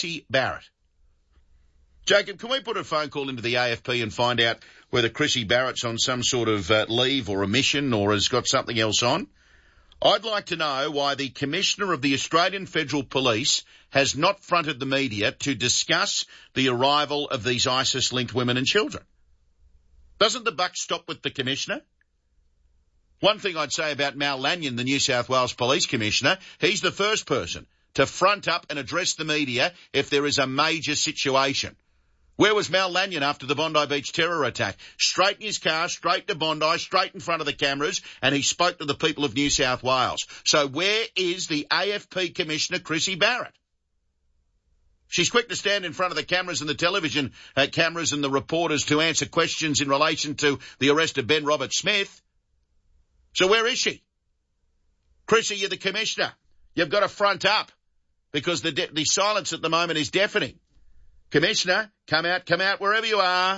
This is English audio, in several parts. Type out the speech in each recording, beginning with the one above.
Chrissy Barrett. Jacob, can we put a phone call into the AFP and find out whether Chrissy Barrett's on some sort of leave or a mission or has got something else on? I'd like to know why the Commissioner of the Australian Federal Police has not fronted the media to discuss the arrival of these ISIS-linked women and children. Doesn't the buck stop with the Commissioner? One thing I'd say about Mal Lanyon, the New South Wales Police Commissioner, he's the first person to front up and address the media if there is a major situation. Where was Mal Lanyon after the Bondi Beach terror attack? Straight in his car, straight to Bondi, straight in front of the cameras, and he spoke to the people of New South Wales. So where is the AFP Commissioner, Chrissy Barrett? She's quick to stand in front of the cameras and the television cameras and the reporters to answer questions in relation to the arrest of Ben Roberts-Smith. So where is she? Chrissy, you're the Commissioner. You've got to front up because the silence at the moment is deafening. Commissioner, come out wherever you are.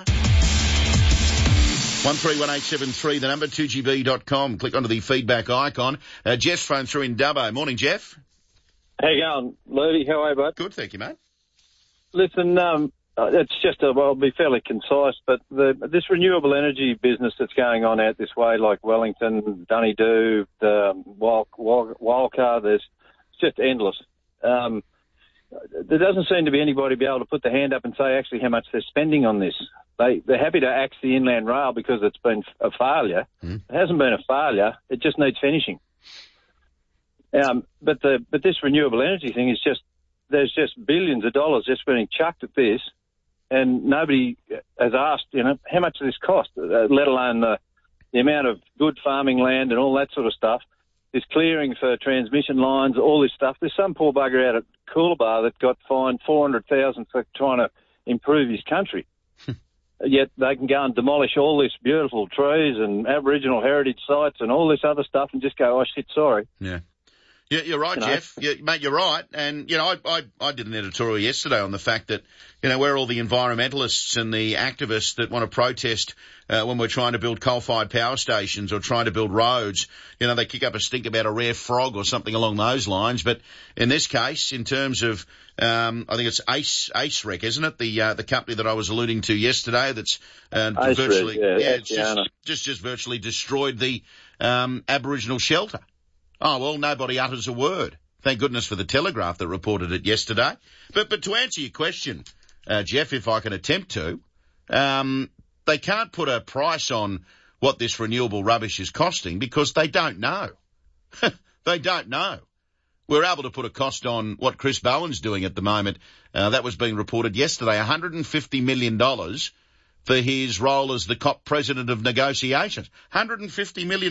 131873, the number, 2GB.com. Click onto the feedback icon. Jeff's phone through in Dubbo. Morning, Jeff. How you going, Ludi? How are you, bud? Good, thank you, mate. Listen, it's just I'll be fairly concise, but this renewable energy business that's going on out this way, like Wellington, Dunedoo, Wildcard, it's just endless. There doesn't seem to be anybody be able to put their hand up and say actually how much they're spending on this. They're happy to axe the Inland Rail because it's been a failure. It hasn't been a failure. It just needs finishing. But this renewable energy thing is there's just billions of dollars just being chucked at this, and nobody has asked, how much does this cost, let alone the amount of good farming land and all that sort of stuff. This clearing for transmission lines, all this stuff. There's some poor bugger out at Coolabah that got fined $400,000 for trying to improve his country. Yet they can go and demolish all this beautiful trees and Aboriginal heritage sites and all this other stuff and just go, oh, shit, sorry. Yeah. Yeah, you're right, Jeff. Mate, you're right. And, I did an editorial yesterday on the fact that, where all the environmentalists and the activists that want to protest when we're trying to build coal-fired power stations or trying to build roads, they kick up a stink about a rare frog or something along those lines. But in this case, in terms of, I think it's AceRec, isn't it? The company that I was alluding to yesterday that's virtually, it's just virtually destroyed the Aboriginal shelter. Oh, well, nobody utters a word. Thank goodness for the Telegraph that reported it yesterday. But to answer your question, Jeff, if I can attempt to, they can't put a price on what this renewable rubbish is costing because they don't know. They don't know. We're able to put a cost on what Chris Bowen's doing at the moment. That was being reported yesterday, $150 million for his role as the COP president of negotiations. $150 million?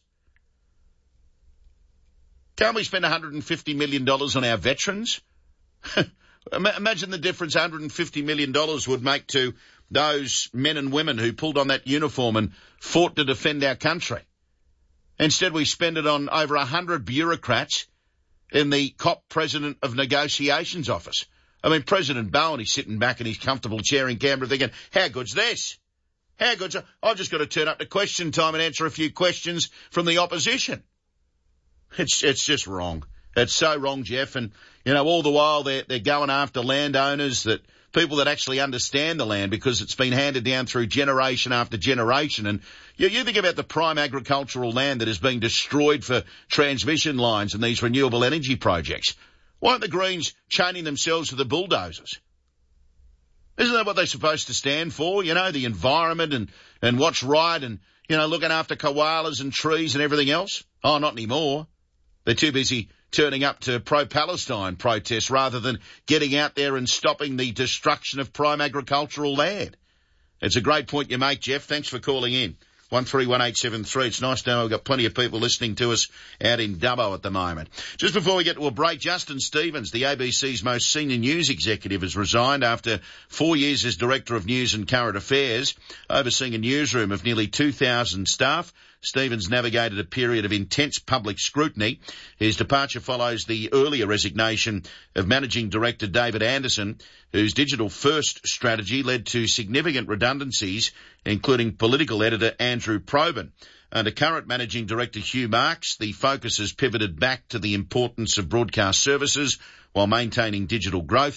Can't we spend $150 million on our veterans? Imagine the difference $150 million would make to those men and women who pulled on that uniform and fought to defend our country. Instead, we spend it on over 100 bureaucrats in the COP President of Negotiations office. I mean, President Bowen, he's sitting back in his comfortable chair in Canberra thinking, how good's this? How good's it? I've just got to turn up to question time and answer a few questions from the opposition. It's just wrong. It's so wrong, Jeff. And, all the while they're going after landowners, people that actually understand the land because it's been handed down through generation after generation. And you think about the prime agricultural land that is being destroyed for transmission lines and these renewable energy projects. Why aren't the Greens chaining themselves to the bulldozers? Isn't that what they're supposed to stand for? The environment and what's right and, looking after koalas and trees and everything else? Oh, not anymore. They're too busy turning up to pro-Palestine protests rather than getting out there and stopping the destruction of prime agricultural land. It's a great point you make, Jeff. Thanks for calling in. 131873. It's nice to know we've got plenty of people listening to us out in Dubbo at the moment. Just before we get to a break, Justin Stevens, the ABC's most senior news executive, has resigned after 4 years as Director of News and Current Affairs, overseeing a newsroom of nearly 2,000 staff. Stevens navigated a period of intense public scrutiny. His departure follows the earlier resignation of Managing Director David Anderson, whose digital-first strategy led to significant redundancies, including political editor Andrew Probyn. Under current Managing Director Hugh Marks, the focus has pivoted back to the importance of broadcast services while maintaining digital growth.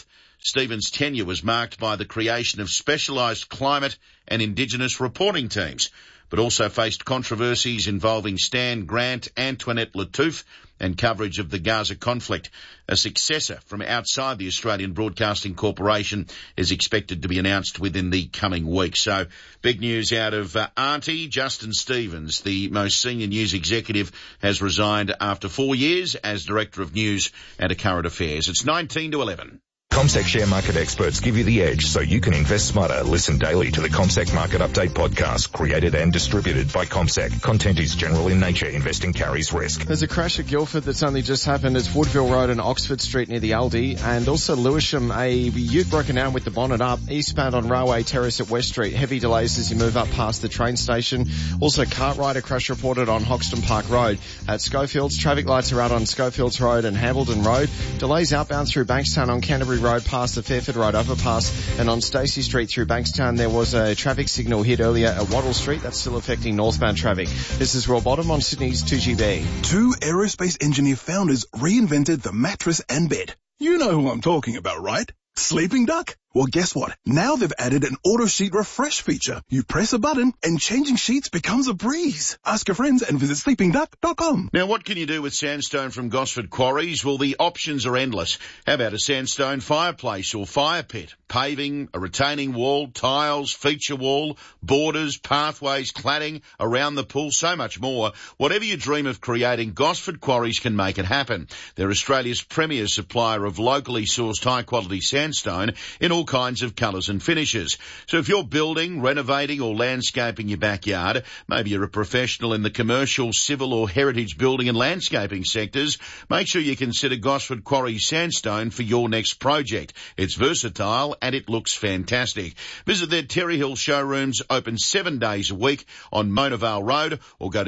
Stevens' tenure was marked by the creation of specialised climate and Indigenous reporting teams, but also faced controversies involving Stan Grant, Antoinette Lattouf, and coverage of the Gaza conflict. A successor from outside the Australian Broadcasting Corporation is expected to be announced within the coming week. So, big news out of Auntie. Justin Stevens, the most senior news executive, has resigned after 4 years as Director of News and Current Affairs. It's 19 to 11. CommSec share market experts give you the edge so you can invest smarter. Listen daily to the CommSec Market Update podcast, created and distributed by CommSec. Content is general in nature. Investing carries risk. There's a crash at Guildford that's only just happened. It's Woodville Road and Oxford Street near the Aldi. And also Lewisham, a ute broken down with the bonnet up. Eastbound on Railway Terrace at West Street. Heavy delays as you move up past the train station. Also Cartwright, a crash reported on Hoxton Park Road. At Schofields, traffic lights are out on Schofields Road and Hambledon Road. Delays outbound through Bankstown on Canterbury Road past the Fairford Road overpass, and on Stacey Street through Bankstown there was a traffic signal hit earlier at Wattle Street. That's still affecting northbound traffic. This is Roy Bottom on Sydney's 2GB. Two aerospace engineer founders reinvented the mattress and bed. You know who I'm talking about, right? Sleeping Duck. Well, guess what? Now they've added an auto sheet refresh feature. You press a button and changing sheets becomes a breeze. Ask your friends and visit sleepingduck.com. Now, what can you do with sandstone from Gosford Quarries? Well, the options are endless. How about a sandstone fireplace or fire pit, paving, a retaining wall, tiles, feature wall, borders, pathways, cladding, around the pool, so much more. Whatever you dream of creating, Gosford Quarries can make it happen. They're Australia's premier supplier of locally sourced high-quality sandstone in all kinds of colours and finishes. So if you're building, renovating or landscaping your backyard, maybe you're a professional in the commercial, civil or heritage building and landscaping sectors, make sure you consider Gosford Quarry Sandstone for your next project. It's versatile and it looks fantastic. Visit their Terry Hill showrooms, open 7 days a week on Mona Vale Road, or go to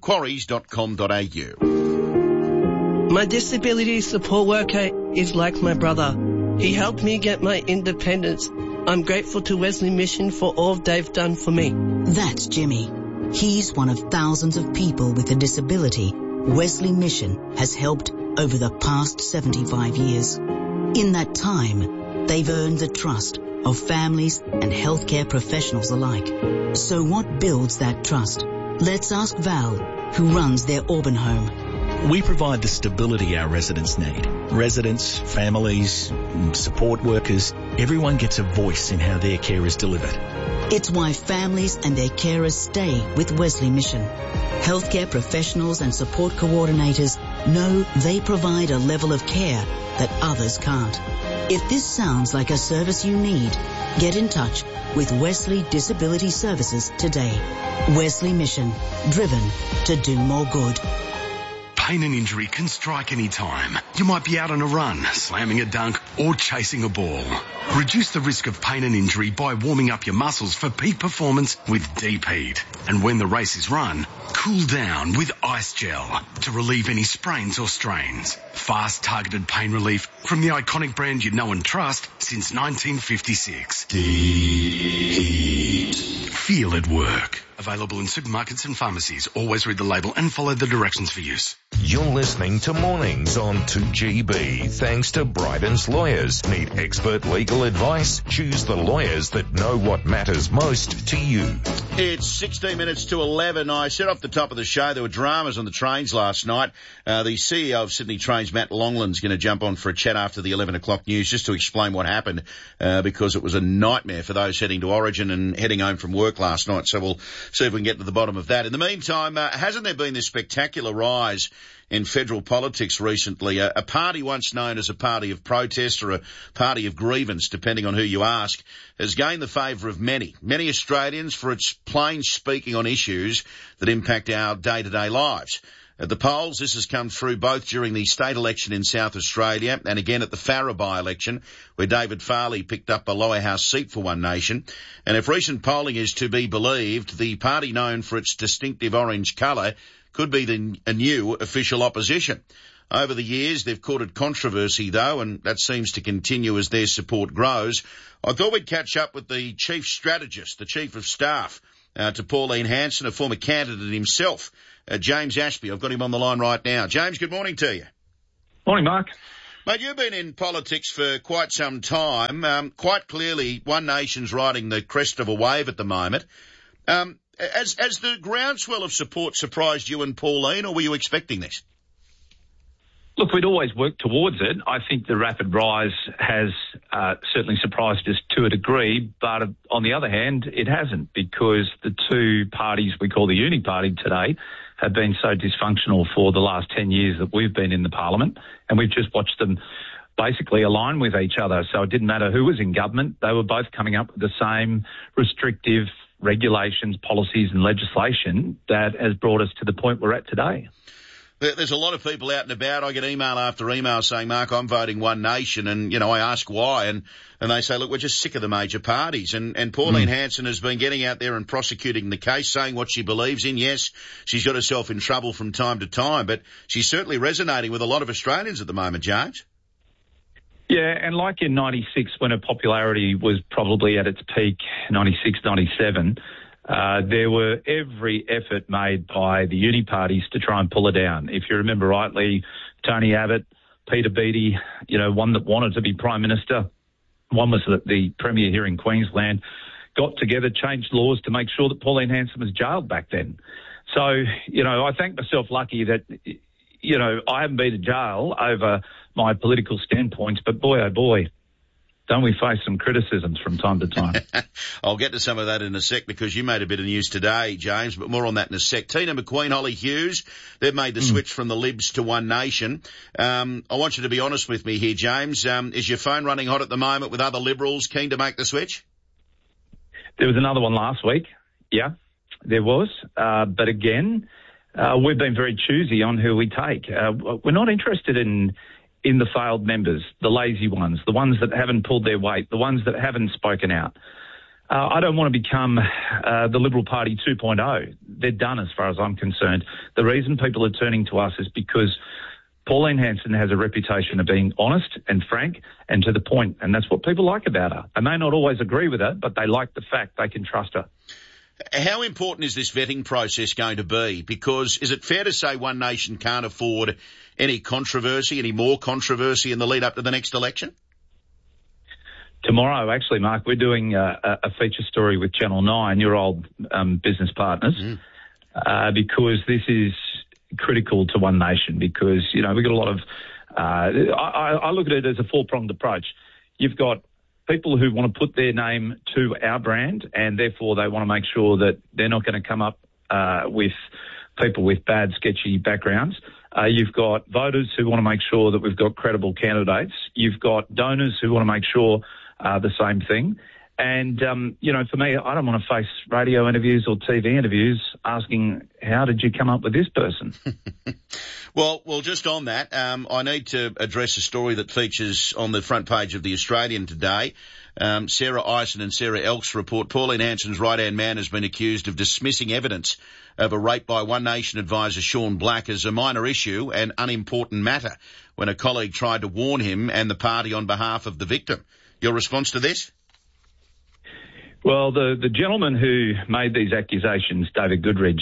gosfordquarries.com.au. My disability support worker is like my brother. He helped me get my independence. I'm grateful to Wesley Mission for all they've done for me. That's Jimmy. He's one of thousands of people with a disability Wesley Mission has helped over the past 75 years. In that time, they've earned the trust of families and healthcare professionals alike. So what builds that trust? Let's ask Val, who runs their Auburn home. We provide the stability our residents need. Residents, families, support workers, everyone gets a voice in how their care is delivered. It's why families and their carers stay with Wesley Mission. Healthcare professionals and support coordinators know they provide a level of care that others can't. If this sounds like a service you need, get in touch with Wesley Disability Services today. Wesley Mission, driven to do more good. Pain and injury can strike any time. You might be out on a run, slamming a dunk, or chasing a ball. Reduce the risk of pain and injury by warming up your muscles for peak performance with Deep Heat. And when the race is run, cool down with Ice Gel to relieve any sprains or strains. Fast, targeted pain relief from the iconic brand you know and trust since 1956. Deep Heat. Feel it work. Available in supermarkets and pharmacies. Always read the label and follow the directions for use. You're listening to Mornings on 2GB. Thanks to Bryden's Lawyers. Need expert legal advice? Choose the lawyers that know what matters most to you. It's 16 minutes to 11. I said off the top of the show there were dramas on the trains last night. The CEO of Sydney Trains, Matt Longland's going to jump on for a chat after the 11 o'clock news just to explain what happened, because it was a nightmare for those heading to Origin and heading home from work last night. So we'll see if we can get to the bottom of that. In the meantime, hasn't there been this spectacular rise in federal politics recently? A party once known as a party of protest or a party of grievance, depending on who you ask, has gained the favour of many Australians for its plain speaking on issues that impact our day-to-day lives. At the polls, this has come through both during the state election in South Australia and again at the Farrer by-election, where David Farley picked up a lower house seat for One Nation. And if recent polling is to be believed, the party known for its distinctive orange colour could be a new official opposition. Over the years, they've courted controversy, though, and that seems to continue as their support grows. I thought we'd catch up with the chief strategist, the chief of staff to Pauline Hanson, a former candidate himself, James Ashby. I've got him on the line right now. James, good morning to you. Morning, Mark. Mate, you've been in politics for quite some time. Quite clearly, One Nation's riding the crest of a wave at the moment. Has the groundswell of support surprised you and Pauline, or were you expecting this? Look, we'd always worked towards it. I think the rapid rise has certainly surprised us to a degree, but on the other hand, it hasn't, because the two parties we call the Uni Party today have been so dysfunctional for the last 10 years that we've been in the parliament, and we've just watched them basically align with each other. So it didn't matter who was in government. They were both coming up with the same restrictive regulations, policies and legislation that has brought us to the point we're at today. There's a lot of people out and about. I get email after email saying, Mark, I'm voting One Nation. And, I ask why. And they say, look, we're just sick of the major parties. And Pauline Hanson has been getting out there and prosecuting the case, saying what she believes in. Yes, she's got herself in trouble from time to time, but she's certainly resonating with a lot of Australians at the moment, James. Yeah, and like in 96, when her popularity was probably at its peak, 96, 97, there were every effort made by the uni parties to try and pull her down. If you remember rightly, Tony Abbott, Peter Beattie, one that wanted to be Prime Minister, one was the Premier here in Queensland, got together, changed laws to make sure that Pauline Hanson was jailed back then. So, I thank myself lucky that, I haven't been to jail over my political standpoints, but boy, oh boy, don't we face some criticisms from time to time. I'll get to some of that in a sec, because you made a bit of news today, James, but more on that in a sec. Tina McQueen, Holly Hughes, they've made the switch from the Libs to One Nation. I want you to be honest with me here, James. Is your phone running hot at the moment with other Liberals keen to make the switch? There was another one last week. Yeah, there was. But again, we've been very choosy on who we take. We're not interested in the failed members, the lazy ones, the ones that haven't pulled their weight, the ones that haven't spoken out. I don't want to become the Liberal Party 2.0. They're done as far as I'm concerned. The reason people are turning to us is because Pauline Hanson has a reputation of being honest and frank and to the point, and that's what people like about her. They may not always agree with her, but they like the fact they can trust her. How important is this vetting process going to be? Because is it fair to say One Nation can't afford any controversy, any more controversy in the lead up to the next election? Tomorrow, actually, Mark, we're doing a feature story with Channel 9, your old business partners, because this is critical to One Nation, because, we've got a lot of... I look at it as a four-pronged approach. You've got people who want to put their name to our brand, and therefore they want to make sure that they're not going to come up with people with bad, sketchy backgrounds. You've got voters who want to make sure that we've got credible candidates. You've got donors who want to make sure the same thing. And, for me, I don't want to face radio interviews or TV interviews asking, how did you come up with this person? Well, just on that, I need to address a story that features on the front page of The Australian today. Sarah Eisen and Sarah Elks report Pauline Hanson's right-hand man has been accused of dismissing evidence of a rape by One Nation advisor Sean Black as a minor issue and unimportant matter when a colleague tried to warn him and the party on behalf of the victim. Your response to this? Well, the gentleman who made these accusations, David Goodridge,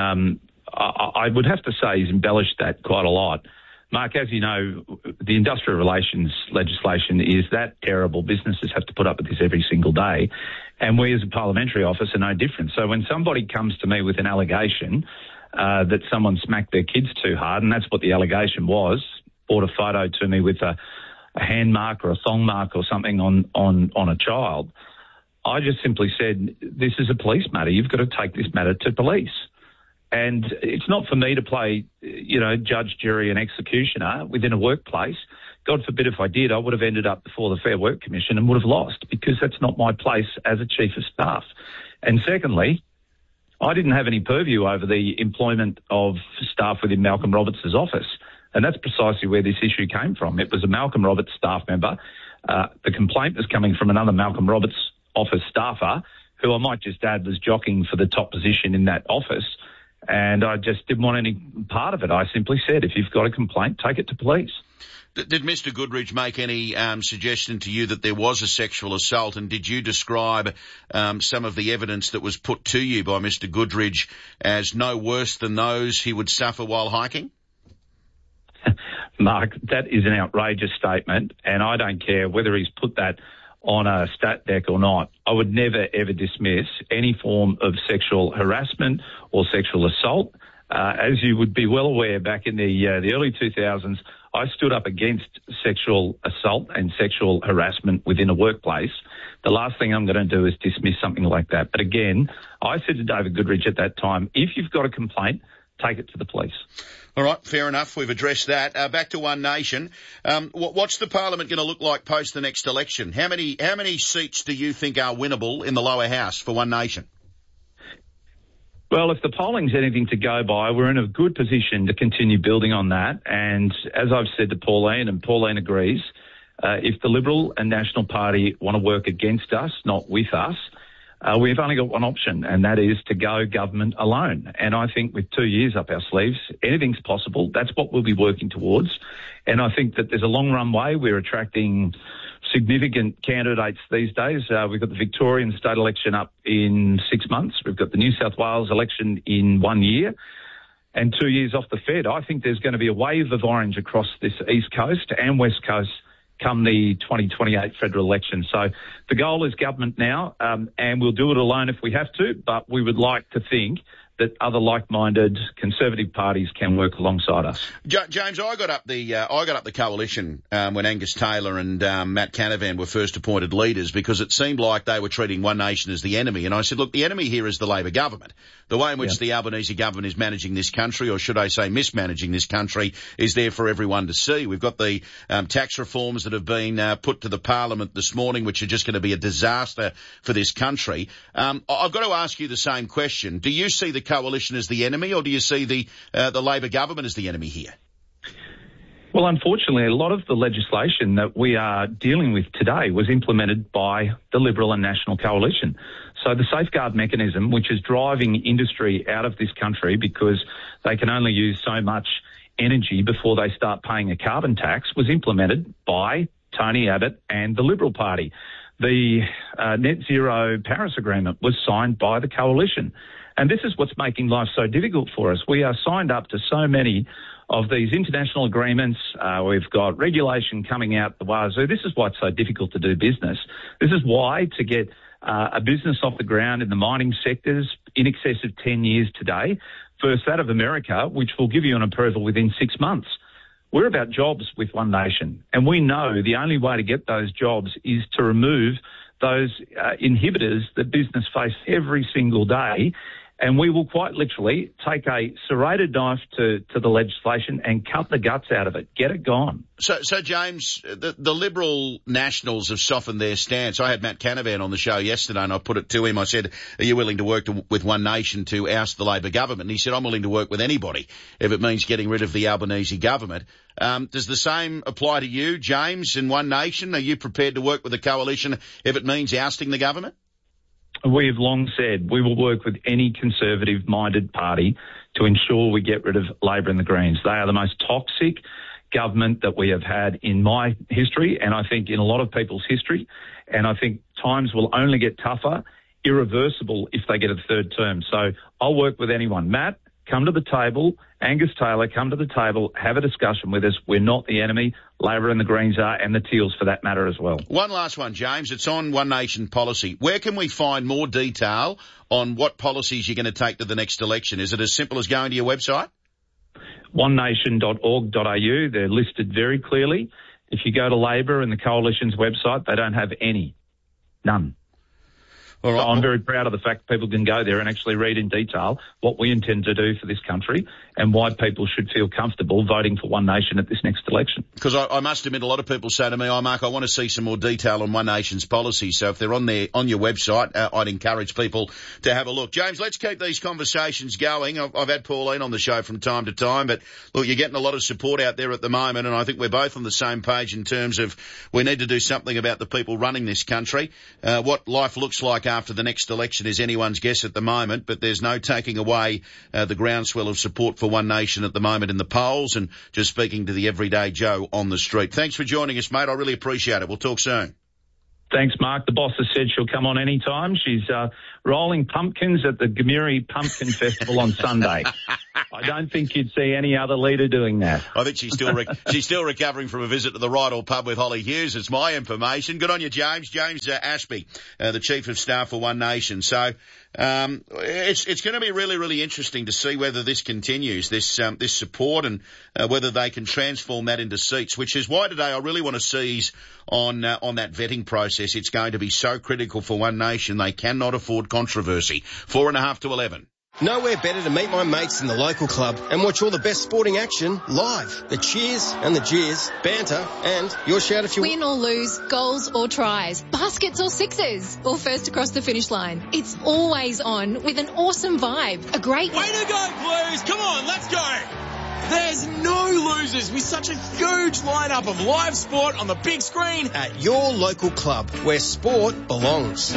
I would have to say he's embellished that quite a lot. Mark, as you know, the industrial relations legislation is that terrible. Businesses have to put up with this every single day. And we as a parliamentary office are no different. So when somebody comes to me with an allegation that someone smacked their kids too hard, and that's what the allegation was, brought a photo to me with a hand mark or a thong mark or something on a child, I just simply said, this is a police matter. You've got to take this matter to police. And it's not for me to play, judge, jury and executioner within a workplace. God forbid if I did, I would have ended up before the Fair Work Commission and would have lost, because that's not my place as a chief of staff. And secondly, I didn't have any purview over the employment of staff within Malcolm Roberts' office. And that's precisely where this issue came from. It was a Malcolm Roberts staff member. The complaint was coming from another Malcolm Roberts office staffer, who I might just add was jockeying for the top position in that office. And I just didn't want any part of it. I simply said, if you've got a complaint, take it to police. Did Mr. Goodridge make any suggestion to you that there was a sexual assault, and did you describe some of the evidence that was put to you by Mr. Goodridge as no worse than those he would suffer while hiking? Mark, that is an outrageous statement, and I don't care whether he's put that on a stat deck or not. I would never, ever dismiss any form of sexual harassment or sexual assault. As you would be well aware, back in the early 2000s, I stood up against sexual assault and sexual harassment within a workplace. The last thing I'm going to do is dismiss something like that. But again, I said to David Goodridge at that time, if you've got a complaint, take it to the police. All right, fair enough. We've addressed that. Back to One Nation. What's the parliament going to look like post the next election? How many seats do you think are winnable in the lower house for One Nation? Well, if the polling's anything to go by, we're in a good position to continue building on that. And as I've said to Pauline, and Pauline agrees, if the Liberal and National Party want to work against us, not with us, we've only got one option, and that is to go government alone. And I think with 2 years up our sleeves, anything's possible. That's what we'll be working towards. And I think that there's a long runway. We're attracting significant candidates these days. We've got the Victorian state election up in 6 months. We've got the New South Wales election in 1 year and 2 years off the Fed. I think there's going to be a wave of orange across this East Coast and West Coast come the 2028 federal election. So the goal is government now, and we'll do it alone if we have to, but we would like to think that other like-minded Conservative parties can work alongside us. James, I got up the coalition when Angus Taylor and Matt Canavan were first appointed leaders, because it seemed like they were treating One Nation as the enemy. And I said, look, the enemy here is the Labor government. The way in which the Albanese government is managing this country, or should I say mismanaging this country, is there for everyone to see. We've got the tax reforms that have been put to the Parliament this morning, which are just going to be a disaster for this country. I've got to ask you the same question. Do you see the coalition as the enemy, or do you see the Labor government as the enemy here? Well, unfortunately, a lot of the legislation that we are dealing with today was implemented by the Liberal and National coalition. So the safeguard mechanism, which is driving industry out of this country because they can only use so much energy before they start paying a carbon tax, was implemented by Tony Abbott and the Liberal Party. The Net Zero Paris Agreement was signed by the coalition. And this is what's making life so difficult for us. We are signed up to so many of these international agreements. We've got regulation coming out the wazoo. This is why it's so difficult to do business. This is why to get a business off the ground in the mining sectors in excess of 10 years today, versus that of America, which will give you an approval within 6 months. We're about jobs with One Nation, and we know the only way to get those jobs is to remove those inhibitors that business face every single day. And we will quite literally take a serrated knife to the legislation and cut the guts out of it. Get it gone. So James, the Liberal Nationals have softened their stance. I had Matt Canavan on the show yesterday, and I put it to him. I said, are you willing to work with One Nation to oust the Labor government? And he said, I'm willing to work with anybody if it means getting rid of the Albanese government. Does the same apply to you, James, in One Nation? Are you prepared to work with the coalition if it means ousting the government? We've long said we will work with any Conservative-minded party to ensure we get rid of Labor and the Greens. They are the most toxic government that we have had in my history, and I think in a lot of people's history. And I think times will only get tougher, irreversible, if they get a third term. So I'll work with anyone. Matt, come to the table. Angus Taylor, come to the table, have a discussion with us. We're not the enemy. Labor and the Greens are, and the Teals for that matter as well. One last one, James. It's on One Nation policy. Where can we find more detail on what policies you're going to take to the next election? Is it as simple as going to your website? onenation.org.au. They're listed very clearly. If you go to Labor and the Coalition's website, they don't have any. None. All right. So I'm very proud of the fact that people can go there and actually read in detail what we intend to do for this country and why people should feel comfortable voting for One Nation at this next election. Because I must admit, a lot of people say to me, Mark, I want to see some more detail on One Nation's policy. So if they're on your website, I'd encourage people to have a look. James, let's keep these conversations going. I've had Pauline on the show from time to time, but look, you're getting a lot of support out there at the moment, and I think we're both on the same page in terms of we need to do something about the people running this country. What life looks like after the next election is anyone's guess at the moment, but there's no taking away the groundswell of support for One Nation at the moment in the polls and just speaking to the everyday Joe on the street. Thanks for joining us, mate. I really appreciate it. We'll talk soon. Thanks, Mark. The boss has said she'll come on any time. She's rolling pumpkins at the Gamiri Pumpkin Festival on Sunday. I don't think you'd see any other leader doing that. I think she's still recovering from a visit to the Rydal pub with Holly Hughes. It's my information. Good on you, James. James Ashby, the Chief of Staff for One Nation. So it's going to be really, really interesting to see whether this continues, this support, and whether they can transform that into seats, which is why today I really want to seize on that vetting process. It's going to be so critical for One Nation. They cannot afford controversy. 4.5 to 11. Nowhere better to meet my mates in the local club and watch all the best sporting action live. The cheers and the jeers, banter, and your shout if you win or lose, goals or tries, baskets or sixes, or first across the finish line. It's always on with an awesome vibe. A great way to go, Blues! Come on, let's go! There's no losers with such a huge lineup of live sport on the big screen at your local club where sport belongs.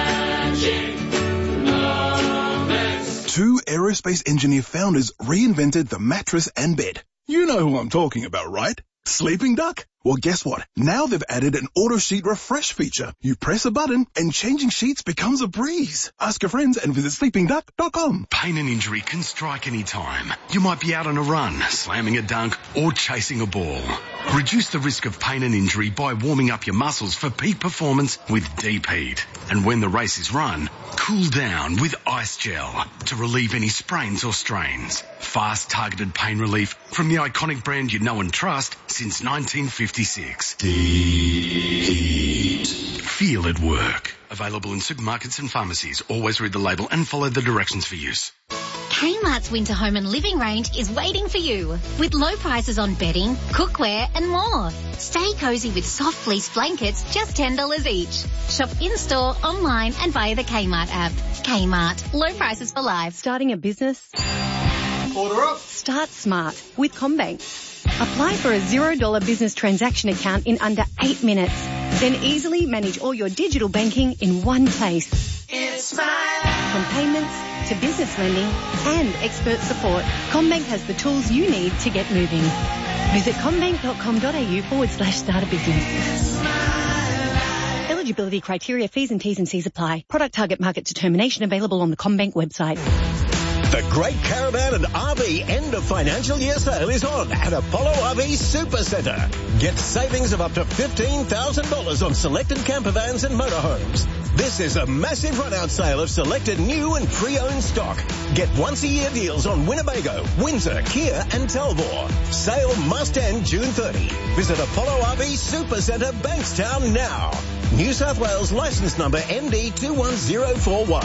Two aerospace engineer founders reinvented the mattress and bed. You know who I'm talking about, right? Sleeping Duck? Well, guess what? Now they've added an auto sheet refresh feature. You press a button and changing sheets becomes a breeze. Ask your friends and visit sleepingduck.com. Pain and injury can strike any time. You might be out on a run, slamming a dunk, or chasing a ball. Reduce the risk of pain and injury by warming up your muscles for peak performance with Deep Heat. And when the race is run, cool down with Ice Gel to relieve any sprains or strains. Fast, targeted pain relief from the iconic brand you know and trust since 1956. Deep Heat. Feel it work. Available in supermarkets and pharmacies. Always read the label and follow the directions for use. Kmart's Winter Home and Living range is waiting for you with low prices on bedding, cookware and more. Stay cozy with soft fleece blankets, just $10 each. Shop in-store, online and via the Kmart app. Kmart, low prices for life. Starting a business? Order up. Start smart with CommBank. Apply for a $0 business transaction account in under 8 minutes. Then easily manage all your digital banking in one place. It's my life. From payments to business lending and expert support, CommBank has the tools you need to get moving. Visit commbank.com.au/start a business. Eligibility criteria, fees and T's and C's apply. Product target market determination available on the CommBank website. The Great Caravan and RV End of Financial Year Sale is on at Apollo RV Supercentre. Get savings of up to $15,000 on selected campervans and motorhomes. This is a massive run-out sale of selected new and pre-owned stock. Get once-a-year deals on Winnebago, Windsor, Kia and Talbot. Sale must end June 30. Visit Apollo RV Supercentre, Bankstown now. New South Wales licence number MD21041.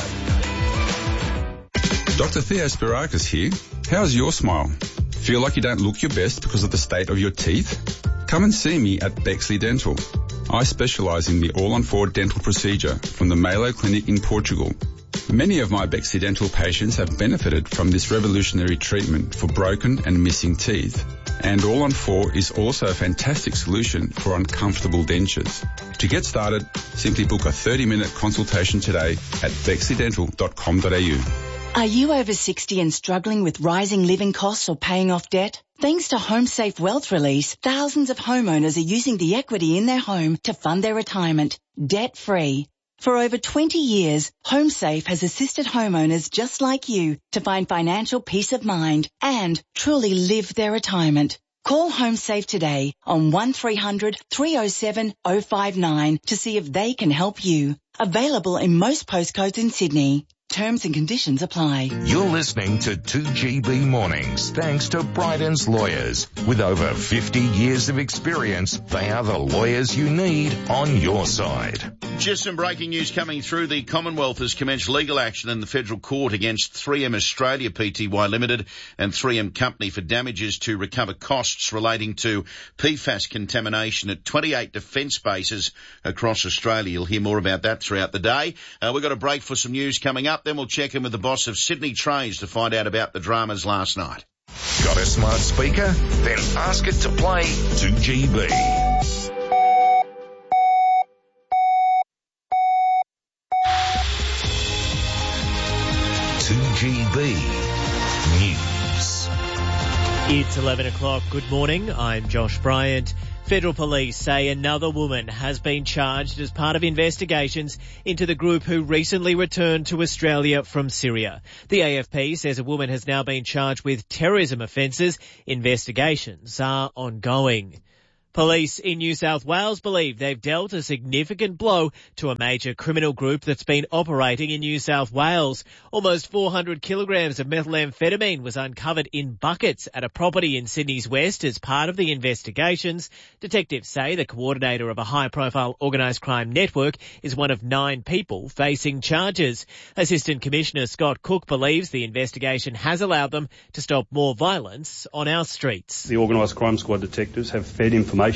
Dr. Theo Spirakis here. How's your smile? Feel like you don't look your best because of the state of your teeth? Come and see me at Bexley Dental. I specialise in the all-on-4 dental procedure from the Malo Clinic in Portugal. Many of my Bexley Dental patients have benefited from this revolutionary treatment for broken and missing teeth. And all-on-4 is also a fantastic solution for uncomfortable dentures. To get started, simply book a 30-minute consultation today at bexleydental.com.au. Are you over 60 and struggling with rising living costs or paying off debt? Thanks to HomeSafe Wealth Release, thousands of homeowners are using the equity in their home to fund their retirement, debt-free. For over 20 years, HomeSafe has assisted homeowners just like you to find financial peace of mind and truly live their retirement. Call HomeSafe today on 1300 307 059 to see if they can help you. Available in most postcodes in Sydney. Terms and conditions apply. You're listening to 2GB Mornings, thanks to Bryden's Lawyers. With over 50 years of experience, they are the lawyers you need on your side. Just some breaking news coming through. The Commonwealth has commenced legal action in the federal court against 3M Australia Pty Limited and 3M Company for damages to recover costs relating to PFAS contamination at 28 defence bases across Australia. You'll hear more about that throughout the day. We've got a break for some news coming up. Then we'll check in with the boss of Sydney Trains to find out about the dramas last night. Got a smart speaker? Then ask it to play 2GB. GB News. It's 11 o'clock. Good morning. I'm Josh Bryant. Federal police say another woman has been charged as part of investigations into the group who recently returned to Australia from Syria. The AFP says a woman has now been charged with terrorism offences. Investigations are ongoing. Police in New South Wales believe they've dealt a significant blow to a major criminal group that's been operating in New South Wales. Almost 400 kilograms of methamphetamine was uncovered in buckets at a property in Sydney's West as part of the investigations. Detectives say the coordinator of a high-profile organised crime network is one of 9 people facing charges. Assistant Commissioner Scott Cook believes the investigation has allowed them to stop more violence on our streets. The Organised Crime Squad detectives have fed information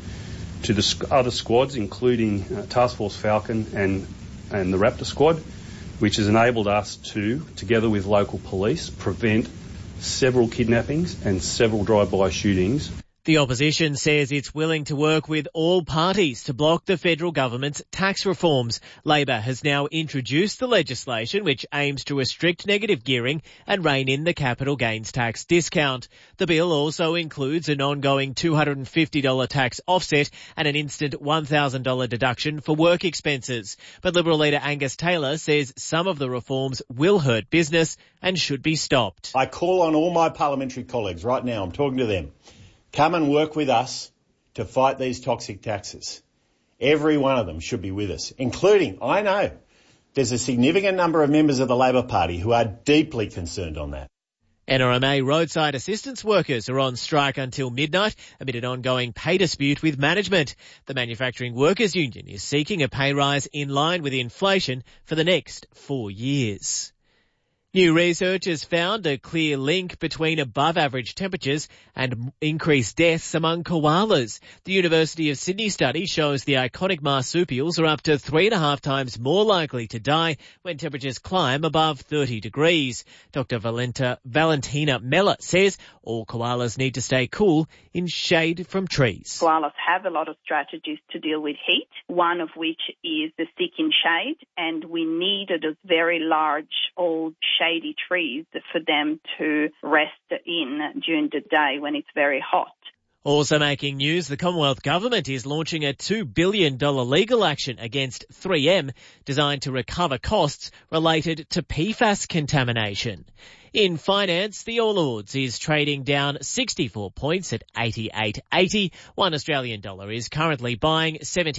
to the other squads, including Task Force Falcon and the Raptor Squad, which has enabled us to, together with local police, prevent several kidnappings and several drive-by shootings. The opposition says it's willing to work with all parties to block the federal government's tax reforms. Labor has now introduced the legislation which aims to restrict negative gearing and rein in the capital gains tax discount. The bill also includes an ongoing $250 tax offset and an instant $1,000 deduction for work expenses. But Liberal leader Angus Taylor says some of the reforms will hurt business and should be stopped. I call on all my parliamentary colleagues right now, I'm talking to them. Come and work with us to fight these toxic taxes. Every one of them should be with us, including, I know, there's a significant number of members of the Labor Party who are deeply concerned on that. NRMA roadside assistance workers are on strike until midnight amid an ongoing pay dispute with management. The Manufacturing Workers Union is seeking a pay rise in line with inflation for the next 4 years. New research has found a clear link between above-average temperatures and increased deaths among koalas. The University of Sydney study shows the iconic marsupials are up to 3.5 times more likely to die when temperatures climb above 30 degrees. Dr. Valentina Meller says all koalas need to stay cool in shade from trees. Koalas have a lot of strategies to deal with heat, one of which is the stick in shade, and we need those very large, old shady trees for them to rest in during the day when it's very hot. Also making news, the Commonwealth Government is launching a $2 billion legal action against 3M designed to recover costs related to PFAS contamination. In finance, the All Ords is trading down 64 points at 88.80. $1 Australian is currently buying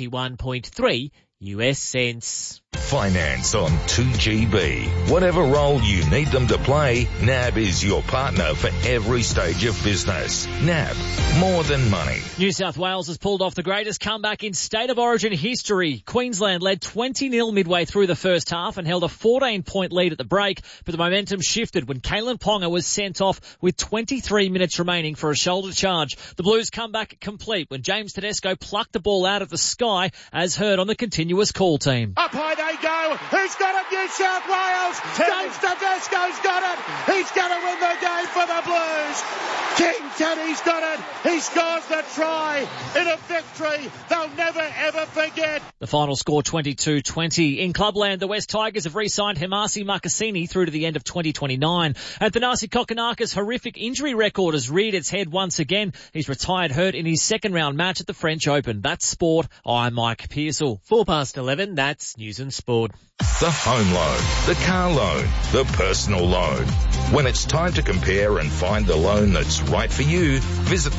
71.3 US cents. Finance on 2GB. Whatever role you need them to play, NAB is your partner for every stage of business. NAB, more than money. New South Wales has pulled off the greatest comeback in State of Origin history. Queensland led 20-0 midway through the first half and held a 14-point lead at the break, but the momentum shifted when Kalen Ponga was sent off with 23 minutes remaining for a shoulder charge. The Blues come back complete when James Tedesco plucked the ball out of the sky, as heard on the continuous call team. Up high they go. Who's got it? New South Wales. James Tedesco's got it. He's going to win the game for the Blues. King Teddy's got it. He scores the try in a victory they'll never ever forget. The final score 22-20. In Clubland, the West Tigers have re-signed Hemasi Makasini through to the end of 2029. And Thanasi Kokonaka's horrific injury record has reared its head once again. He's retired hurt in his second round match at the French Open. That's sport. I'm Mike Pearsall. 11:04, that's News and Sport. The home loan, the car loan, the personal loan. When it's time to compare and find the loan that's right for you, visit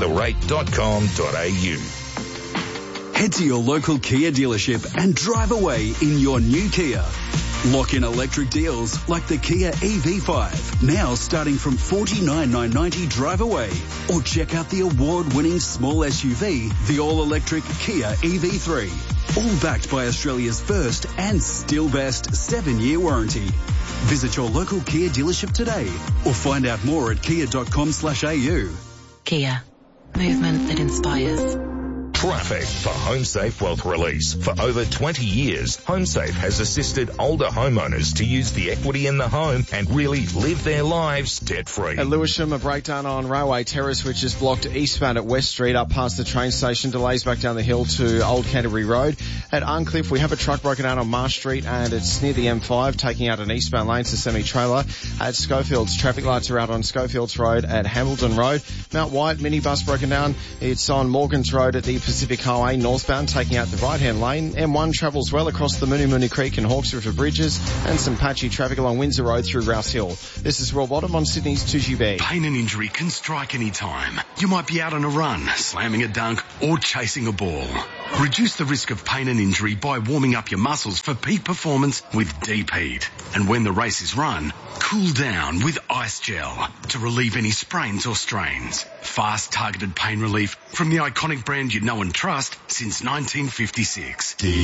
therate.com.au. Head to your local Kia dealership and drive away in your new Kia. Lock in electric deals like the Kia EV5, now starting from $49,990 drive away. Or check out the award-winning small SUV, the all-electric Kia EV3. All backed by Australia's first and still best 7-year warranty. Visit your local Kia dealership today or find out more at kia.com.au. Kia. Movement that inspires. Traffic for HomeSafe Wealth Release. For over 20 years, HomeSafe has assisted older homeowners to use the equity in the home and really live their lives debt-free. At Lewisham, a breakdown on Railway Terrace, which is blocked eastbound at West Street up past the train station. Delays back down the hill to Old Canterbury Road. At Arncliffe, we have a truck broken down on Marsh Street and it's near the M5, taking out an eastbound lane to semi-trailer. At Schofields, traffic lights are out on Schofields Road at Hamilton Road. Mount White, minibus broken down. It's on Morgans Road at the Pacific Highway northbound, taking out the right-hand lane. M1 travels well across the Moonee Creek and Hawkes River bridges, and some patchy traffic along Windsor Road through Rouse Hill. This is Rob Bottom on Sydney's 2GB. Pain and injury can strike any time. You might be out on a run, slamming a dunk, or chasing a ball. Reduce the risk of pain and injury by warming up your muscles for peak performance with Deep Heat. And when the race is run, cool down with Ice Gel to relieve any sprains or strains. Fast, targeted pain relief from the iconic brand you know and trust since 1956. Deep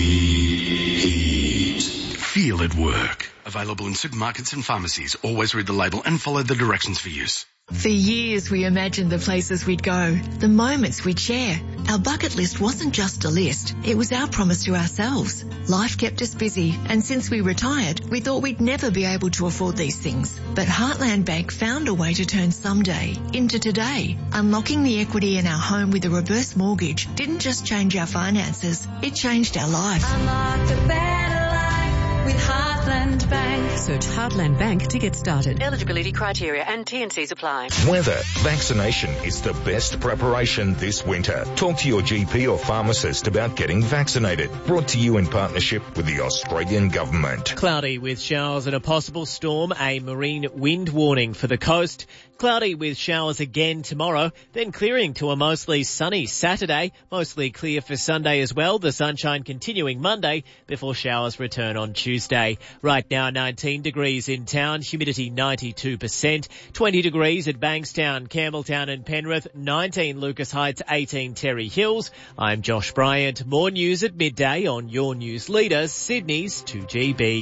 Heat. Feel it work. Available in supermarkets and pharmacies. Always read the label and follow the directions for use. For years we imagined the places we'd go, the moments we'd share. Our bucket list wasn't just a list, it was our promise to ourselves. Life kept us busy, and since we retired, we thought we'd never be able to afford these things. But Heartland Bank found a way to turn someday into today. Unlocking the equity in our home with a reverse mortgage didn't just change our finances, it changed our life. Unlock the better life with Heartland Bank. Search Heartland Bank to get started. Eligibility criteria and T&Cs apply. Weather. Vaccination is the best preparation this winter. Talk to your GP or pharmacist about getting vaccinated. Brought to you in partnership with the Australian Government. Cloudy with showers and a possible storm, a marine wind warning for the coast. Cloudy with showers again tomorrow, then clearing to a mostly sunny Saturday, mostly clear for Sunday as well, the sunshine continuing Monday before showers return on Tuesday. Right now 19 degrees in town, humidity 92%, 20 degrees at Bankstown, Campbelltown and Penrith, 19 Lucas Heights, 18 Terry Hills. I'm Josh Bryant. More news at midday on your news leader, Sydney's 2GB.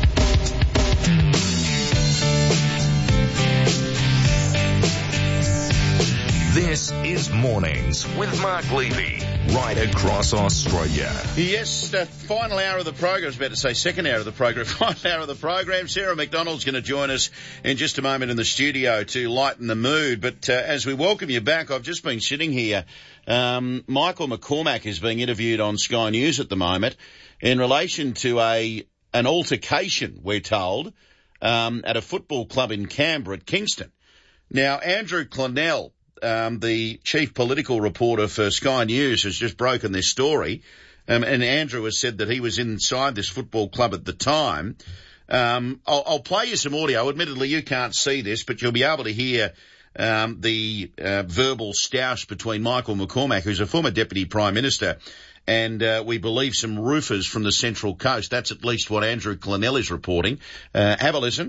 This is Mornings with Mark Levy, right across Australia. Yes, final hour of the program. I was about to say second hour of the program. Final hour of the program. Sarah McDonald's going to join us in just a moment in the studio to lighten the mood. But as we welcome you back, I've just been sitting here. Michael McCormack is being interviewed on Sky News at the moment in relation to an altercation, we're told, at a football club in Canberra at Kingston. Now, Andrew Clennell, the chief political reporter for Sky News, has just broken this story. And Andrew has said that he was inside this football club at the time. I'll play you some audio. Admittedly, you can't see this, but you'll be able to hear the verbal stoush between Michael McCormack, who's a former Deputy Prime Minister, and we believe some roofers from the Central Coast. That's at least what Andrew Clennell is reporting. Have a listen.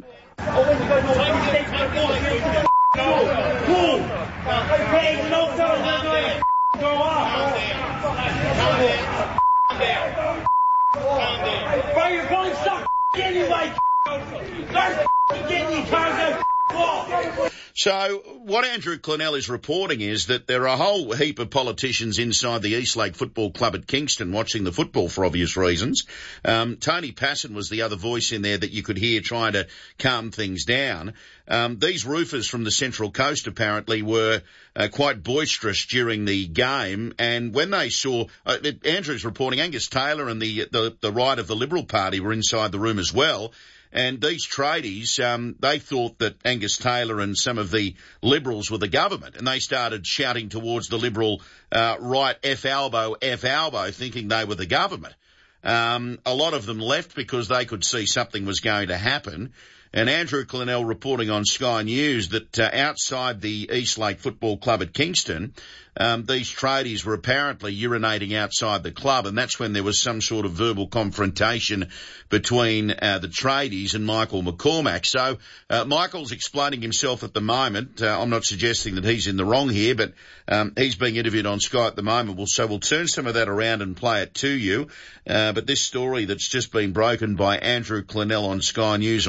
Okay, no fellas, go off. Calm down. Bro, you're going to suck anyway. Don't get in your car, go off. So what Andrew Clennell is reporting is that there are a whole heap of politicians inside the Eastlake Football Club at Kingston watching the football for obvious reasons. Tony Passon was the other voice in there that you could hear trying to calm things down. These roofers from the Central Coast apparently were quite boisterous during the game, and when they saw Andrew's reporting, Angus Taylor and the right of the Liberal Party were inside the room as well. And these tradies, they thought that Angus Taylor and some of the Liberals were the government, and they started shouting towards the Liberal right, F Albo, thinking they were the government. A lot of them left because they could see something was going to happen. And Andrew Clennell reporting on Sky News that outside the Eastlake Football Club at Kingston, these tradies were apparently urinating outside the club, and that's when there was some sort of verbal confrontation between the tradies and Michael McCormack. So Michael's explaining himself at the moment. I'm not suggesting that he's in the wrong here, but he's being interviewed on Sky at the moment. So we'll turn some of that around and play it to you. But this story that's just been broken by Andrew Clennell on Sky News, I'm sure will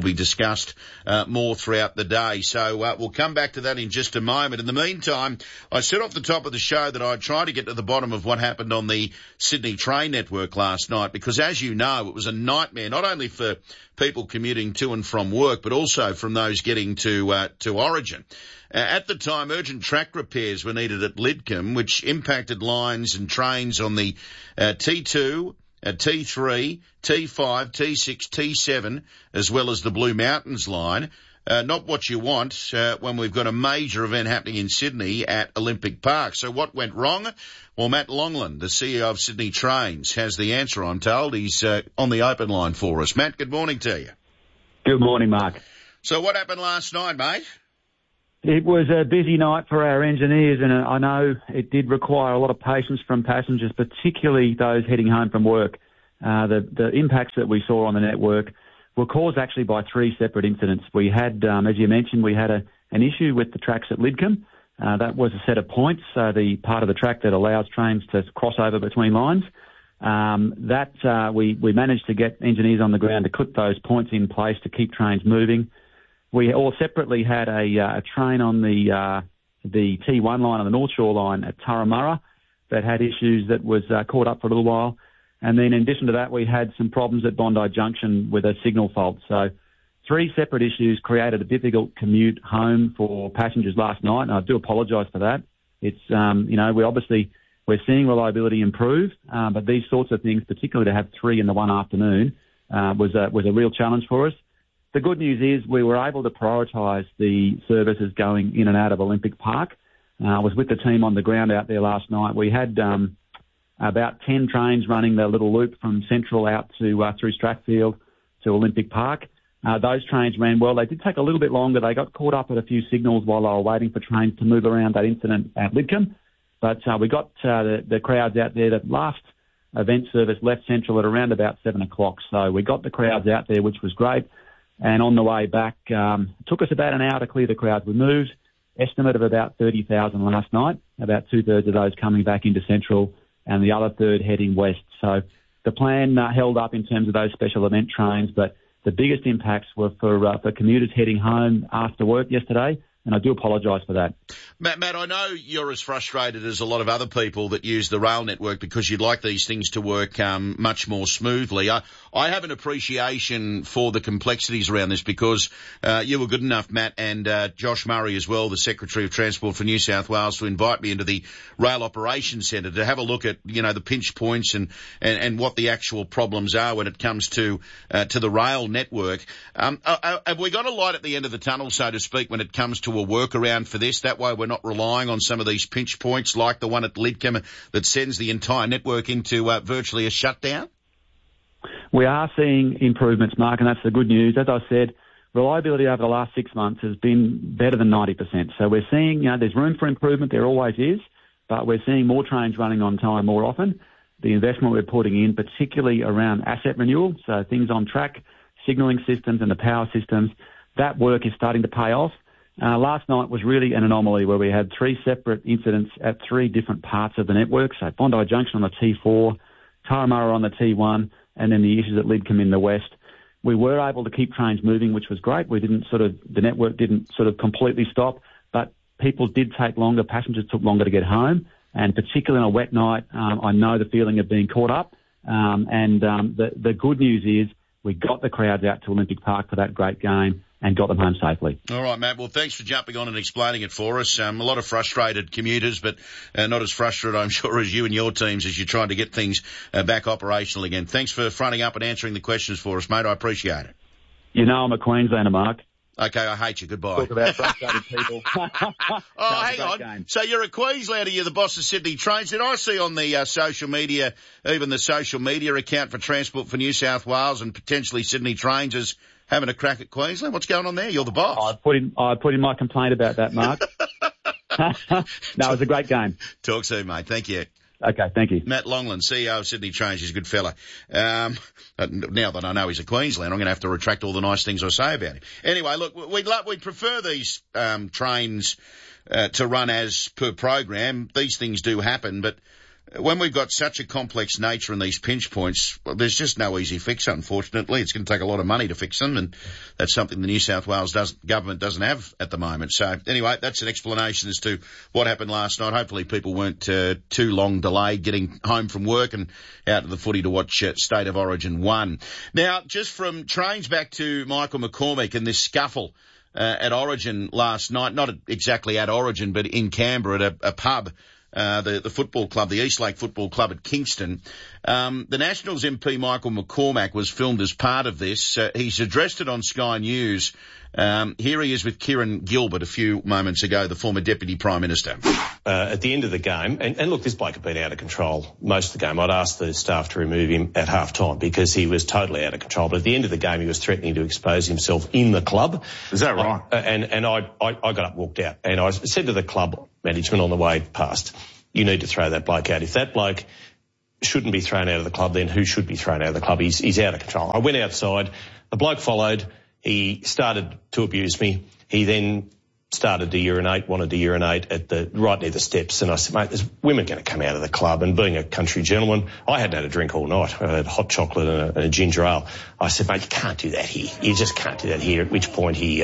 be discussed more throughout the day. So we'll come back to that in just a moment. In the meantime, I said off the top of the show that I'd try to get to the bottom of what happened on the Sydney train network last night, because as you know, it was a nightmare, not only for people commuting to and from work, but also from those getting to Origin. At the time, urgent track repairs were needed at Lidcombe, which impacted lines and trains on the T2, T3, T5, T6, T7, as well as the Blue Mountains line. Not what you want when we've got a major event happening in Sydney at Olympic Park. So what went wrong? Well, Matt Longland, the CEO of Sydney Trains, has the answer, I'm told. He's on the open line for us. Matt, good morning to you. Good morning, Mark. So what happened last night, mate? It was a busy night for our engineers, and I know it did require a lot of patience from passengers, particularly those heading home from work. The impacts that we saw on the network were caused actually by three separate incidents. We had, as you mentioned, we had an issue with the tracks at Lidcombe. That was a set of points, the part of the track that allows trains to cross over between lines. We managed to get engineers on the ground to put those points in place to keep trains moving. We all separately had a train on the T1 line on the North Shore line at Turramurra that had issues that was caught up for a little while. And then in addition to that, we had some problems at Bondi Junction with a signal fault. So three separate issues created a difficult commute home for passengers last night, and I do apologise for that. It's, we're seeing reliability improve, but these sorts of things, particularly to have three in the one afternoon, was a real challenge for us. The good news is we were able to prioritise the services going in and out of Olympic Park. I was with the team on the ground out there last night. We had about 10 trains running the little loop from Central out to through Strathfield to Olympic Park. Those trains ran well. They did take a little bit longer. They got caught up at a few signals while they were waiting for trains to move around that incident at Lidcombe. But we got the crowds out there. The last event service left Central at around about 7 o'clock. So we got the crowds out there, which was great. And on the way back, it took us about an hour to clear the crowds. We moved, estimate of about 30,000 last night, about two-thirds of those coming back into Central and the other third heading west. So the plan held up in terms of those special event trains, but the biggest impacts were for commuters heading home after work yesterday, and I do apologise for that. Matt, I know you're as frustrated as a lot of other people that use the rail network because you'd like these things to work much more smoothly. I have an appreciation for the complexities around this because you were good enough, Matt, and Josh Murray as well, the Secretary of Transport for New South Wales, to invite me into the Rail Operations Centre to have a look at, the pinch points and what the actual problems are when it comes to the rail network. Have we got a light at the end of the tunnel, so to speak, when it comes to a workaround for this? That way we're not relying on some of these pinch points like the one at Lidcombe that sends the entire network into virtually a shutdown? We are seeing improvements, Mark, and that's the good news. As I said, reliability over the last 6 months has been better than 90%. So we're seeing, there's room for improvement. There always is, but we're seeing more trains running on time more often. The investment we're putting in, particularly around asset renewal, so things on track, signalling systems and the power systems, that work is starting to pay off. Last night was really an anomaly where we had three separate incidents at three different parts of the network. So Bondi Junction on the T4, Turramurra on the T1, and then the issues at Lidcombe in the west. We were able to keep trains moving, which was great. The network didn't completely stop, but people did take longer. Passengers took longer to get home, and particularly on a wet night, I know the feeling of being caught up. The good news is we got the crowds out to Olympic Park for that great game and got them home safely. All right, Matt. Well, thanks for jumping on and explaining it for us. A lot of frustrated commuters, but not as frustrated, I'm sure, as you and your teams as you're trying to get things back operational again. Thanks for fronting up and answering the questions for us, mate. I appreciate it. I'm a Queenslander, Mark. Okay, I hate you. Goodbye. Talk about frustrated people. Hang on. Game. So you're a Queenslander, you're the boss of Sydney Trains. Did I see on the social media, even the social media account for Transport for New South Wales and potentially Sydney Trains as having a crack at Queensland? What's going on there? You're the boss. I put in my complaint about that, Mark. No, it was a great game. Talk soon, mate. Thank you. Okay, thank you. Matt Longland, CEO of Sydney Trains. He's a good fella. Now that I know he's a Queenslander, I'm going to have to retract all the nice things I say about him. Anyway, look, we'd prefer these trains to run as per program. These things do happen, but when we've got such a complex nature in these pinch points, well, there's just no easy fix, unfortunately. It's going to take a lot of money to fix them, and that's something the New South Wales government doesn't have at the moment. So anyway, that's an explanation as to what happened last night. Hopefully people weren't too long delayed getting home from work and out to the footy to watch State of Origin 1. Now, just from trains back to Michael McCormack and this scuffle at Origin last night, not exactly at Origin, but in Canberra at a pub. The football club, the Eastlake Football Club at Kingston. The Nationals MP Michael McCormack was filmed as part of this. He's addressed it on Sky News. Here he is with Kieran Gilbert a few moments ago, the former Deputy Prime Minister. At the end of the game, and look, this bloke had been out of control most of the game. I'd asked the staff to remove him at half-time because he was totally out of control. But at the end of the game, he was threatening to expose himself in the club. Is that right? And I got up and walked out. And I said to the club management on the way past, you need to throw that bloke out. If that bloke shouldn't be thrown out of the club, then who should be thrown out of the club? He's out of control. I went outside. The bloke followed. He started to abuse me. He then started to urinate, wanted to urinate right near the steps. And I said, mate, there's women going to come out of the club. And being a country gentleman, I hadn't had a drink all night. I had hot chocolate and a ginger ale. I said, mate, you can't do that here. You just can't do that here. At which point he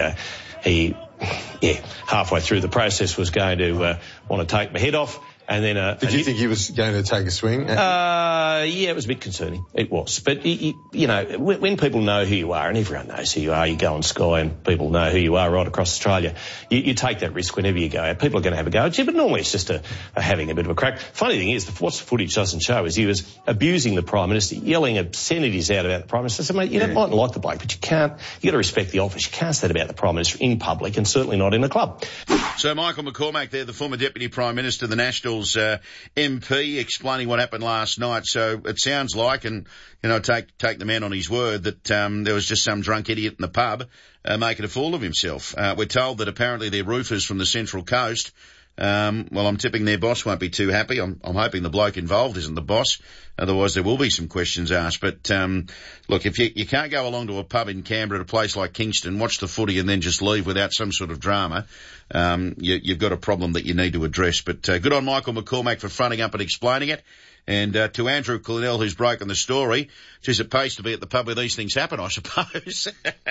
halfway through the process was going to want to take my head off. And then, did you think he was going to take a swing? Yeah, it was a bit concerning. It was. But, you know, when people know who you are, and everyone knows who you are, you go on Sky and people know who you are right across Australia, you take that risk whenever you go out. People are going to have a go at you, but normally it's just having a bit of a crack. Funny thing is, what the footage doesn't show is he was abusing the Prime Minister, yelling obscenities out about the Prime Minister. I said, mate, you mightn't like the bloke, but you got to respect the office. You can't say that about the Prime Minister in public and certainly not in a club. So Michael McCormack there, the former Deputy Prime Minister, the Nationals MP, explaining what happened last night. So it sounds like, and, you know, take the man on his word, that there was just some drunk idiot in the pub making a fool of himself. We're told that apparently they're roofers from the Central Coast. Well, I'm tipping their boss won't be too happy. I'm hoping the bloke involved isn't the boss. Otherwise, there will be some questions asked. But, look, if you can't go along to a pub in Canberra at a place like Kingston, watch the footy and then just leave without some sort of drama, you've got a problem that you need to address. But, good on Michael McCormack for fronting up and explaining it. And to Andrew Cornell, who's broken the story, geez, it pays to be at the pub where these things happen, I suppose.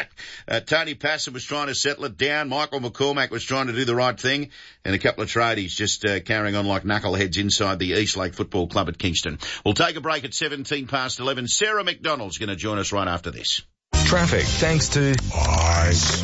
Tony Passon was trying to settle it down. Michael McCormack was trying to do the right thing. And a couple of tradies just carrying on like knuckleheads inside the Eastlake Football Club at Kingston. We'll take a break at 11:17. Sarah McDonald's going to join us right after this. Traffic thanks to Ice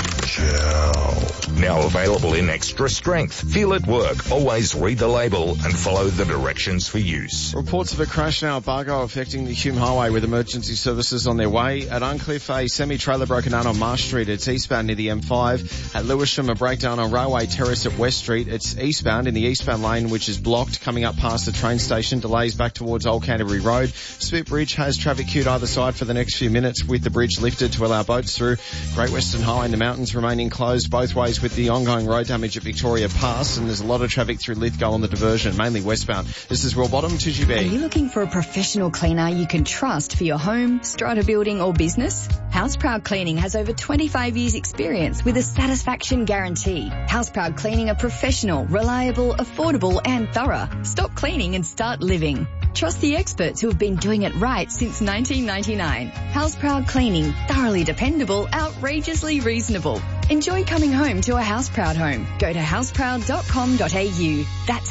Gel. Now available in extra strength. Feel it work. Always read the label and follow the directions for use. Reports of a crash now at Bargo affecting the Hume Highway with emergency services on their way. At Uncliffe, a semi-trailer broken down on Marsh Street. It's eastbound near the M5. At Lewisham, a breakdown on Railway Terrace at West Street. It's eastbound in the eastbound lane, which is blocked coming up past the train station. Delays back towards Old Canterbury Road. Spit Bridge has traffic queued either side for the next few minutes with the bridge lifted to allow boats through. Great Western Highway in the mountains remaining closed both ways with the ongoing road damage at Victoria Pass, and there's a lot of traffic through Lithgow on the diversion, mainly westbound. This is Will Bottom, 2GB. Are you looking for a professional cleaner you can trust for your home, strata building or business? Houseproud Cleaning has over 25 years experience with a satisfaction guarantee. Houseproud Cleaning are professional, reliable, affordable and thorough. Stop cleaning and start living. Trust the experts who have been doing it right since 1999. Houseproud Cleaning, thoroughly dependable, outrageously reasonable. Enjoy coming home to a Houseproud home. Go to houseproud.com.au. That's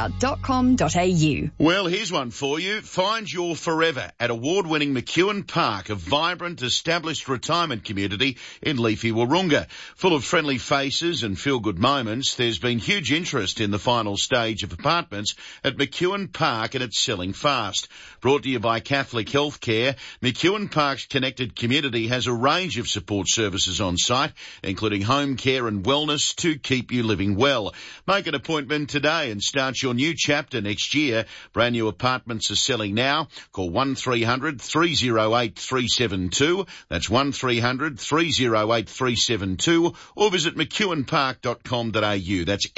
houseproud.com.au. Well, here's one for you. Find your forever at award-winning McEwen Park, a vibrant, established retirement community in leafy Wahroonga. Full of friendly faces and feel-good moments, there's been huge interest in the final stage of apartments at McEwen Park, and it's selling fast. Brought to you by Catholic Healthcare, McEwen Park's connected community has a range of support services on site, including home care and wellness to keep you living well. Make an appointment today and start your new chapter next year. Brand new apartments are selling now. Call 1300 308 372. That's 1300 308 372, or visit mcewenpark.com.au. That's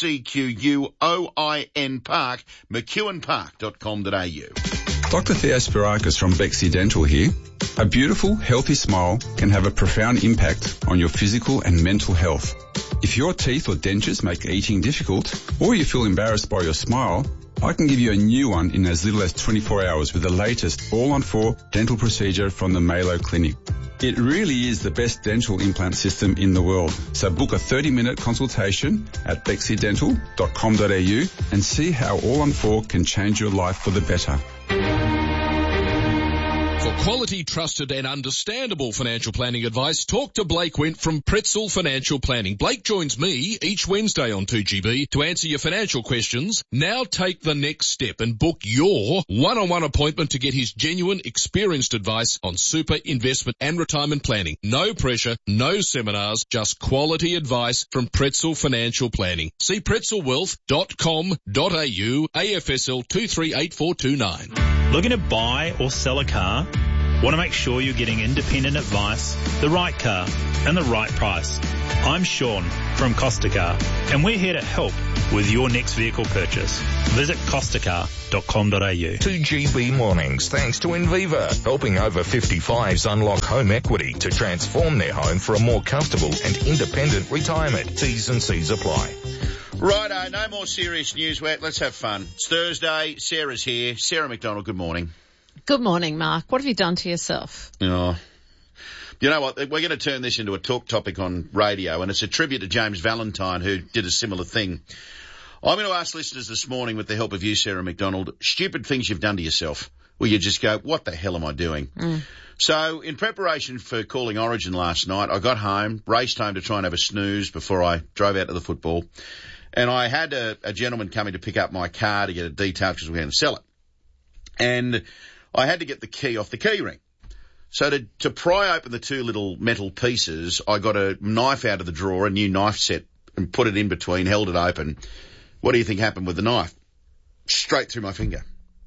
MCQUOIN Park, mcewenpark.com.au. Dr. Theo Spirakis from Bexley Dental here. A beautiful, healthy smile can have a profound impact on your physical and mental health. If your teeth or dentures make eating difficult, or you feel embarrassed by your smile, I can give you a new one in as little as 24 hours with the latest all-on-4 dental procedure from the Malo Clinic. It really is the best dental implant system in the world. So book a 30-minute consultation at bexydental.com.au and see how all-on-4 can change your life for the better. For quality, trusted and understandable financial planning advice, talk to Blake Wint from Pretzel Financial Planning. Blake joins me each Wednesday on 2GB to answer your financial questions. Now take the next step and book your one-on-one appointment to get his genuine, experienced advice on super, investment and retirement planning. No pressure, no seminars, just quality advice from Pretzel Financial Planning. See pretzelwealth.com.au, AFSL 238429. Looking to buy or sell a car? Want to make sure you're getting independent advice, the right car, and the right price? I'm Sean from Costacar, and we're here to help with your next vehicle purchase. Visit costacar.com.au. 2GB Mornings, thanks to Inviva, helping over 55s unlock home equity to transform their home for a more comfortable and independent retirement. T's and C's apply. Righto, no more serious news. Let's have fun. It's Thursday. Sarah's here. Sarah McDonald, good morning. Good morning, Mark. What have you done to yourself? Oh, you know what? We're going to turn this into a talk topic on radio, and it's a tribute to James Valentine, who did a similar thing. I'm going to ask listeners this morning, with the help of you, Sarah McDonald, stupid things you've done to yourself, where you just go, what the hell am I doing? So in preparation for calling Origin last night, I got home, raced home to try and have a snooze before I drove out to the football. And I had a gentleman coming to pick up my car to get it detailed because we were going to sell it. And I had to get the key off the key ring. So to pry open the two little metal pieces, I got a knife out of the drawer, a new knife set, and put it in between, held it open. What do you think happened with the knife? Straight through my finger.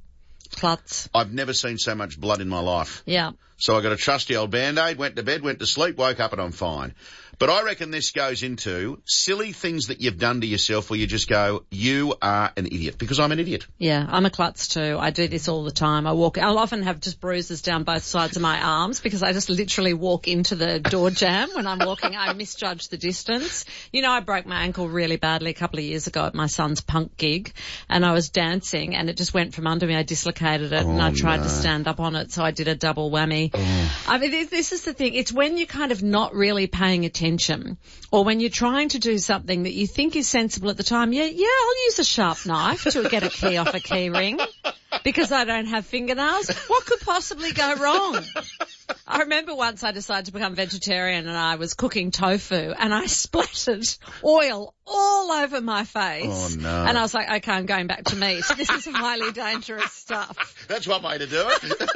Klutz. I've never seen so much blood in my life. Yeah. So I got a trusty old Band-Aid, went to bed, went to sleep, woke up and I'm fine. But I reckon this goes into silly things that you've done to yourself where you just go, you are an idiot, because I'm an idiot. Yeah, I'm a klutz too. I do this all the time. I'll often have just bruises down both sides of my arms because I just literally walk into the door jam when I'm walking. I misjudge the distance. You know, I broke my ankle really badly a couple of years ago at my son's punk gig, and I was dancing and it just went from under me. I dislocated it and I tried to stand up on it, so I did a double whammy. I mean, this is the thing. It's when you're kind of not really paying attention, or when you're trying to do something that you think is sensible at the time. Yeah, I'll use a sharp knife to get a key off a key ring because I don't have fingernails. What could possibly go wrong? I remember once I decided to become vegetarian and I was cooking tofu and I splattered oil all over my face. Oh, no. And I was like, okay, I'm going back to meat. This is highly dangerous stuff. That's one way to do it.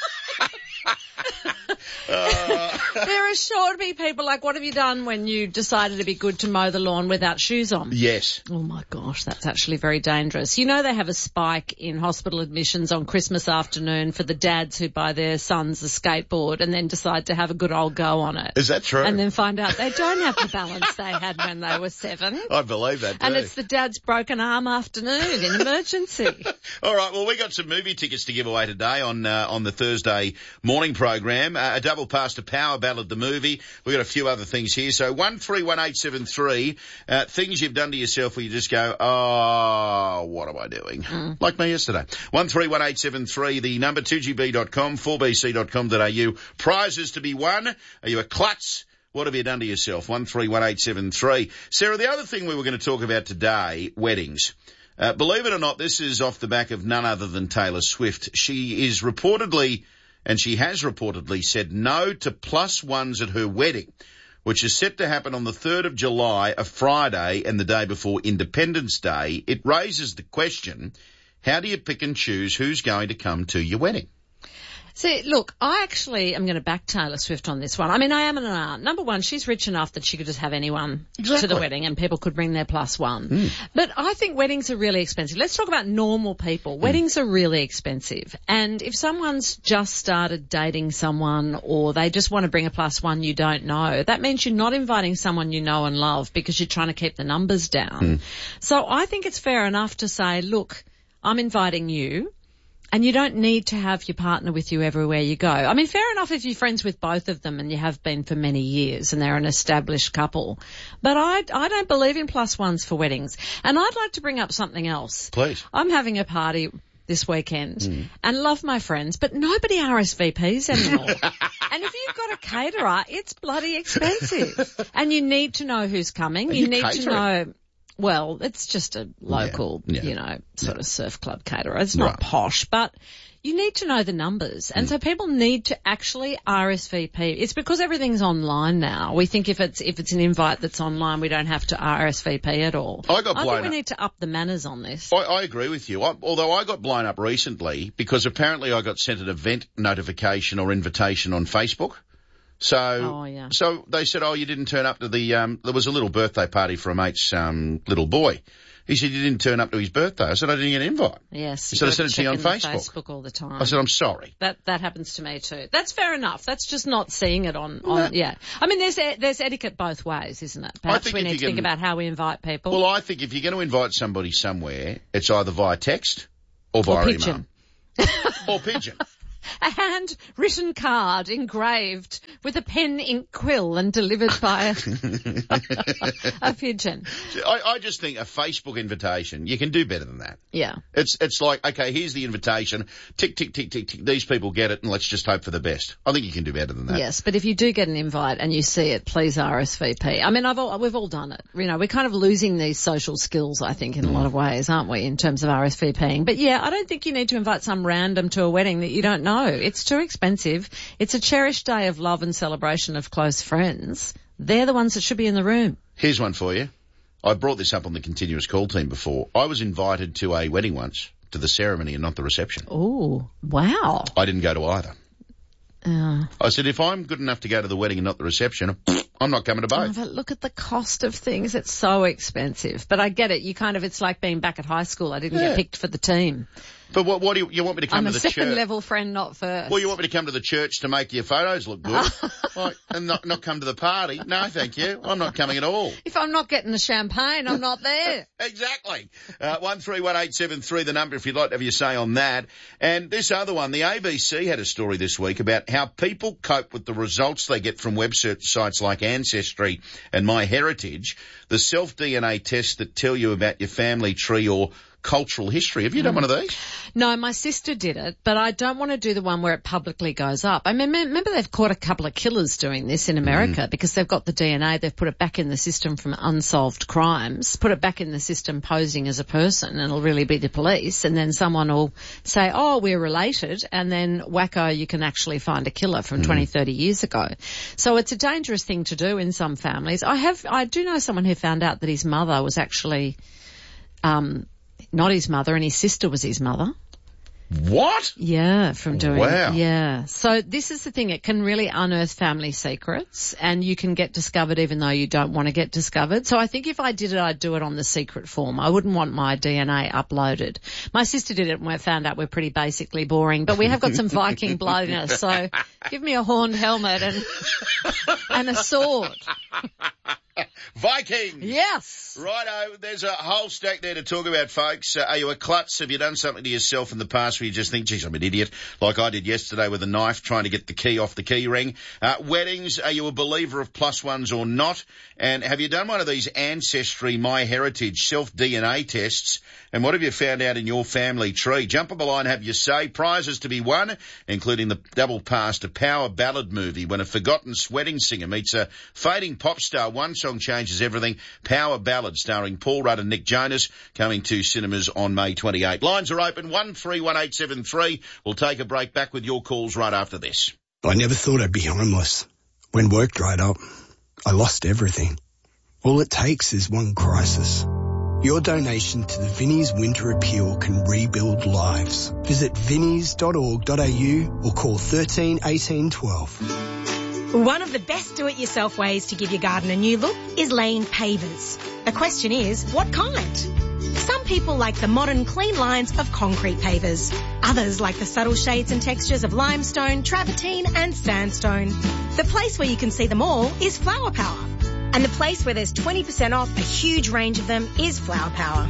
There are sure to be people like, what have you done when you decided to be good to mow the lawn without shoes on? Yes. Oh my gosh, that's actually very dangerous. You know they have a spike in hospital admissions on Christmas afternoon for the dads who buy their sons a skateboard and then decide to have a good old go on it. Is that true? And then find out they don't have the balance they had when they were 7. I believe that too. And it's the dad's broken arm afternoon in emergency. All right, well, we got some movie tickets to give away today on the Thursday morning program. A double pass to Power Ballad the movie. We've got a few other things here. So 131873, things you've done to yourself where you just go, oh, what am I doing? Like me yesterday. 131873, the number 2gb.com, 4bc.com.au. Prizes to be won. Are you a klutz? What have you done to yourself? 131873. Sarah, the other thing we were going to talk about today, weddings. Believe it or not, this is off the back of none other than Taylor Swift. She is reportedly, and she has reportedly said no to +1s at her wedding, which is set to happen on the 3rd of July, a Friday, and the day before Independence Day. It raises the question, how do you pick and choose who's going to come to your wedding? See, look, I actually am going to back Taylor Swift on this one. I mean, I am an aunt. Number one, she's rich enough that she could just have anyone to the wedding and people could bring their +1. But I think weddings are really expensive. Let's talk about normal people. Weddings are really expensive. And if someone's just started dating someone or they just want to bring a +1 you don't know, that means you're not inviting someone you know and love because you're trying to keep the numbers down. So I think it's fair enough to say, look, I'm inviting you. And you don't need to have your partner with you everywhere you go. I mean, fair enough if you're friends with both of them and you have been for many years and they're an established couple. But I don't believe in plus ones for weddings. And I'd like to bring up something else. Please. I'm having a party this weekend and love my friends, but nobody RSVPs anymore. And if you've got a caterer, it's bloody expensive. And you need to know who's coming. You need to know... Well, it's just a local, sort of surf club caterer. It's not posh, but you need to know the numbers. And so people need to actually RSVP. It's because everything's online now. We think if it's an invite that's online, we don't have to RSVP at all. I think we need to up the manners on this. I agree with you. Although I got blown up recently because apparently I got sent an event notification or invitation on Facebook. So they said, you didn't turn up to there was a little birthday party for a mate's, little boy. He said, you didn't turn up to his birthday. I said, I didn't get an invite. Yes. He said, I sent it to you on Facebook all the time. I said, I'm sorry. That happens to me too. That's fair enough. That's just not seeing it on. I mean, there's etiquette both ways, isn't it? Perhaps we need to think about how we invite people. Well, I think if you're going to invite somebody somewhere, it's either via text or via email. Or pigeon. A handwritten card engraved with a pen ink quill and delivered by a pigeon. I just think a Facebook invitation, you can do better than that. Yeah. It's like, okay, here's the invitation. Tick, tick, tick, tick, tick. These people get it and let's just hope for the best. I think you can do better than that. Yes, but if you do get an invite and you see it, please RSVP. I mean, we've all done it. You know, we're kind of losing these social skills, I think, in a lot of ways, aren't we, in terms of RSVPing. But yeah, I don't think you need to invite some random to a wedding that you don't know. It's too expensive. It's a cherished day of love and celebration of close friends. They're the ones that should be in the room. Here's one for you. I brought this up on the continuous call team before. I was invited to a wedding once, to the ceremony and not the reception. Oh, wow. I didn't go to either. I said, if I'm good enough to go to the wedding and not the reception, I'm not coming to both. But look at the cost of things. It's so expensive. But I get it. It's like being back at high school. I didn't get picked for the team. But what do you want me to come to the church? I'm a second-level friend, not first. Well, you want me to come to the church to make your photos look good and not come to the party? No, thank you. I'm not coming at all. If I'm not getting the champagne, I'm not there. Exactly. 131873, the number if you'd like to have your say on that. And this other one, the ABC had a story this week about how people cope with the results they get from websites like Ancestry and MyHeritage, the self-DNA tests that tell you about your family tree or cultural history. Have you done one of these? No, my sister did it, but I don't want to do the one where it publicly goes up. I mean, remember they've caught a couple of killers doing this in America because they've got the DNA, they've put it back in the system from unsolved crimes, put it back in the system posing as a person, and it'll really be the police, and then someone will say, oh, we're related, and then wacko, you can actually find a killer from 20, 30 years ago. So it's a dangerous thing to do in some families. I do know someone who found out that his mother was actually not his mother, and his sister was his mother. What? Yeah, from doing Wow. Yeah. So this is the thing. It can really unearth family secrets, and you can get discovered even though you don't want to get discovered. So I think if I did it, I'd do it on the secret form. I wouldn't want my DNA uploaded. My sister did it and we found out we're pretty basically boring, but we have got some Viking blood in us. So give me a horned helmet and a sword. Vikings! Yes! Righto, there's a whole stack there to talk about, folks. Are you a klutz? Have you done something to yourself in the past where you just think, geez, I'm an idiot, like I did yesterday with a knife trying to get the key off the key ring? Weddings, are you a believer of plus ones or not? And have you done one of these Ancestry, MyHeritage, self-DNA tests? And what have you found out in your family tree? Jump on the line, have your say. Prizes to be won, including the double pass to Power Ballad movie when a forgotten wedding singer meets a fading pop star. One song changes everything. Power Ballad starring Paul Rudd and Nick Jonas, coming to cinemas on May 28. Lines are open, 131873. We'll take a break. Back with your calls right after this. I never thought I'd be homeless. When work dried up, I lost everything. All it takes is one crisis. Your donation to the Vinnie's Winter Appeal can rebuild lives. Visit vinnies.org.au or call 13 18 12. One of the best do-it-yourself ways to give your garden a new look is laying pavers. The question is, what kind? Some people like the modern clean lines of concrete pavers. Others like the subtle shades and textures of limestone, travertine and sandstone. The place where you can see them all is Flower Power. And the place where there's 20% off a huge range of them is Flower Power.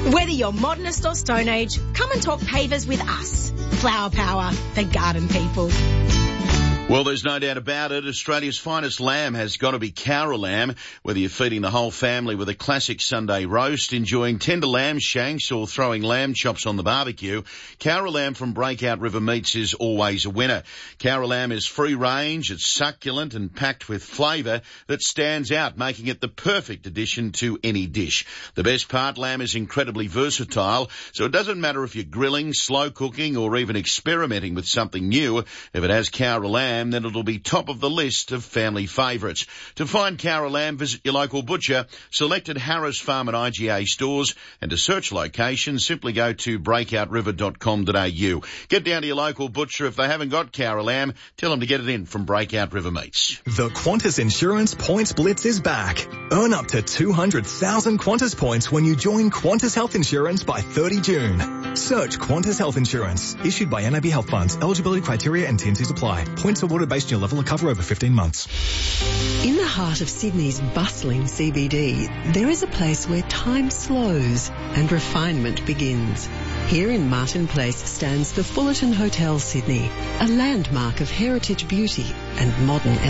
Whether you're modernist or Stone Age, come and talk pavers with us. Flower Power, the garden people. Well, there's no doubt about it. Australia's finest lamb has got to be Cowra lamb. Whether you're feeding the whole family with a classic Sunday roast, enjoying tender lamb shanks or throwing lamb chops on the barbecue, Cowra lamb from Breakout River Meats is always a winner. Cowra lamb is free range, it's succulent and packed with flavour that stands out, making it the perfect addition to any dish. The best part, lamb is incredibly versatile, so it doesn't matter if you're grilling, slow cooking or even experimenting with something new. If it has Cowra lamb, then it'll be top of the list of family favourites. To find Cowra lamb, visit your local butcher, selected Harris Farm and IGA stores, and to search locations, simply go to breakoutriver.com.au. Get down to your local butcher. If they haven't got Cowra lamb, tell them to get it in from Breakout River Meats. The Qantas Insurance Points Blitz is back. Earn up to 200,000 Qantas points when you join Qantas Health Insurance by 30 June. Search Qantas Health Insurance. Issued by NAB Health Funds. Eligibility criteria and T&Cs apply. Points awarded based on your level of cover over 15 months. In the heart of Sydney's bustling CBD, there is a place where time slows and refinement begins. Here in Martin Place stands the Fullerton Hotel Sydney, a landmark of heritage beauty and modern